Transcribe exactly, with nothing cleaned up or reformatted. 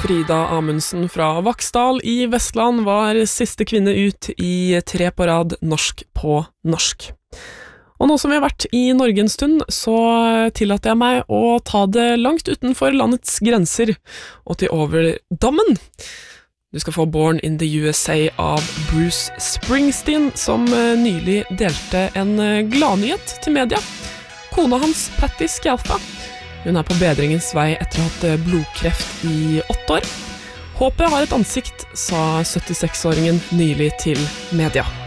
Frida Amundsen fra Vaksdal i Vestland var siste kvinne ut i tre på rad norsk på norsk. Og nå som vi har vært i Norge en stund, så tillater jeg meg å ta det langt utenfor landets grenser og til over dammen. Du skal få Born in the U S A av Bruce Springsteen, som nylig delte en gladnyhet til media. Kona hans, Patti Scialfa, hun er på bedringens vei etter å ha hatt blodkreft i åtte år. Håpet har et ansikt, sa syttiseks-åringen nylig til media.